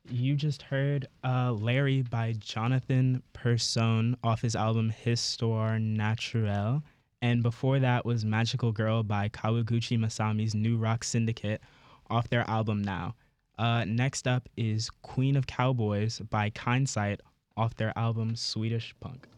You just heard Larry by Jonathan Persone off his album Histoire Naturelle. And before that was Magical Girl by Kawaguchi Masami's New Rock Syndicate off their album Now. Next up is Queen of Cowboys by Kindsight off their album Swedish Punk.